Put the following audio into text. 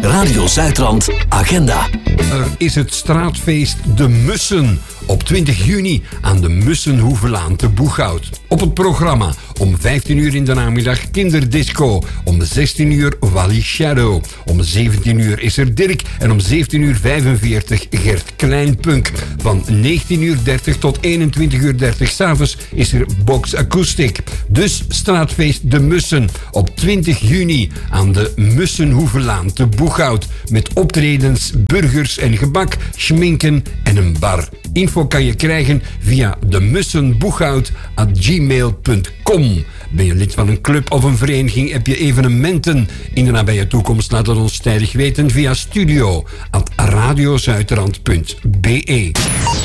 Radio Zuidrand Agenda. Er is het straatfeest De Mussen op 20 juni aan de Mussenhoevelaan te Boeghout. Op het programma om 15 uur in de namiddag kinderdisco. Om 16 uur Wally Shadow. Om 17 uur is er Dirk. En om 17:45 Gert Kleinpunk. Van 19:30 tot 21:30 s'avonds is er Box Acoustic. Dus straatfeest De Mussen op 20 juni aan de Mussenhoevelaan te Boeghout. Met optredens, burgers en gebak, schminken en een bar. Info kan je krijgen via demussenboeghout@gmail.com. Ben je lid van een club of een vereniging? Heb je evenementen in de nabije toekomst? Laat het ons tijdig weten via studio@radiozuiderland.be.